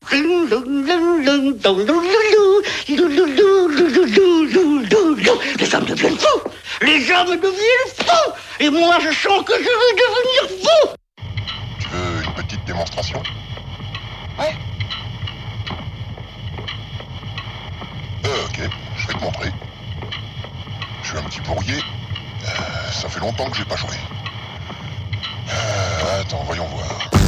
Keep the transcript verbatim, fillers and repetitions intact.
Les hommes deviennent fous. Les hommes deviennent fous. Et moi, je sens que je veux devenir fou. Tu veux une petite démonstration? Ouais. Euh, ok, je vais te montrer. Je suis un petit peu rouillé. Euh, ça fait longtemps que j'ai pas joué. Euh, attends, voyons voir.